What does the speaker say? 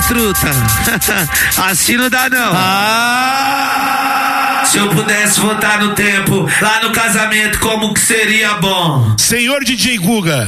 truta. Assim não dá não. Se eu pudesse voltar no tempo, lá no casamento, como que seria bom? Senhor DJ Guga.